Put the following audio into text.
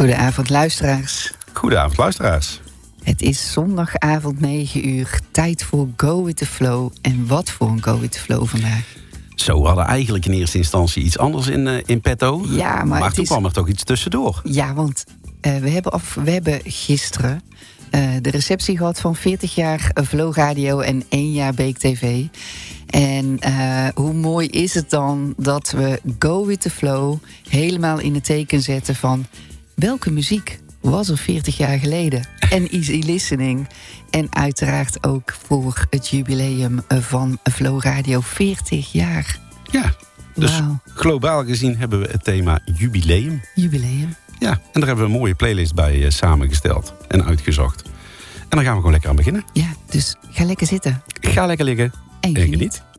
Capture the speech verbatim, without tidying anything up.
Goedenavond luisteraars. Goedenavond luisteraars. Het is zondagavond negen uur, tijd voor Go With The Flow. En wat voor een Go With The Flow vandaag. Zo, we hadden eigenlijk in eerste instantie iets anders in, uh, in petto. Ja, maar, maar het toen is... kwam er toch iets tussendoor. Ja, want uh, we, hebben af, we hebben gisteren uh, de receptie gehad van veertig jaar Flow Radio en één jaar Beek T V. En uh, hoe mooi is het dan dat we Go With The Flow helemaal in het teken zetten van welke muziek was er veertig jaar geleden. En Easy Listening. En uiteraard ook voor het jubileum van Flow Radio veertig jaar. Ja, dus wow. Globaal gezien hebben we het thema jubileum. Jubileum. Ja, en daar hebben we een mooie playlist bij uh, samengesteld en uitgezocht. En dan gaan we gewoon lekker aan beginnen. Ja, dus ga lekker zitten. Ga lekker liggen en en geniet.